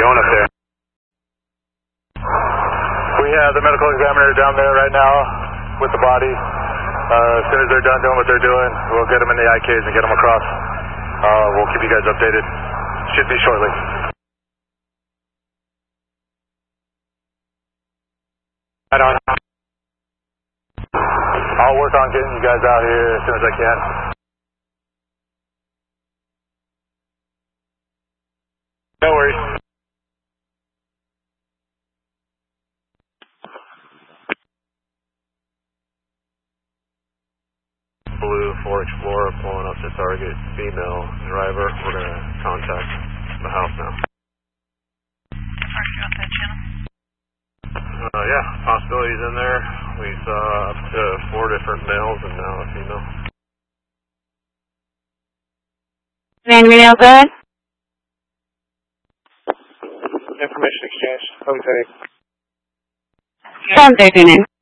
doing up there? We have the medical examiner down there right now with the body. As soon as they're done doing what they're doing, we'll get them in the IKs and get them across. We'll keep you guys updated. Should be shortly. Right on. I'll work on getting you guys out here as soon as I can. No worries. Blue 4 Explorer pulling up to target, female driver. We're going to contact the house now. Are you on that channel? Yeah, possibilities in there. We saw up to 4 different males and now a female. Van Reno, good? Information exchange. Okay. Sounds good,